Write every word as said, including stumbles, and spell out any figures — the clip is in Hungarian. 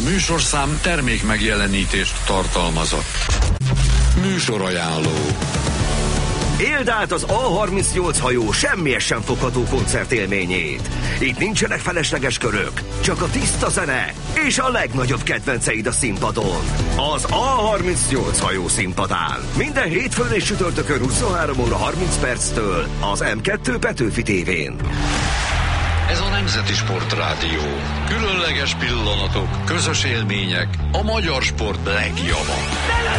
műsorszám termék megjelenítést tartalmazott. Műsorajánló. Éld át az á harmincnyolc hajó semmihez sem fogható koncertélményét. Itt nincsenek felesleges körök, csak a tiszta zene és a legnagyobb kedvenceid a színpadon. Az á harmincnyolc hajó színpadán. Minden hétfőn és csütörtökön huszonhárom óra harminc perctől az em kettő Petőfi tévén. Ez a Nemzeti Sportrádió. Különleges pillanatok, közös élmények, a magyar sport legjava.